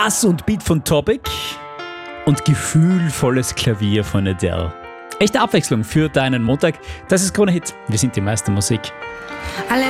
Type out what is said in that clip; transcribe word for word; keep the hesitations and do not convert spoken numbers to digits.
Bass und Beat von Topic und gefühlvolles Klavier von Adele. Echte Abwechslung für deinen Montag. Das ist Krone Hit. Wir sind die Meistermusik. Alle